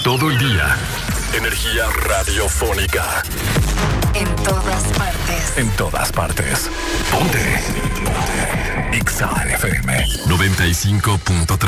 todo el día. Energía radiofónica. En todas partes. En todas partes. Ponte. Ponte. Exa FM 95.3.